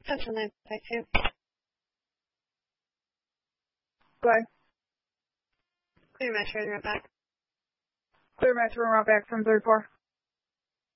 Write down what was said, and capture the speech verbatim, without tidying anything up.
Central nine five two. Go ahead. Clear Metro, and right back. Clear Metro, and right back from thirty-four.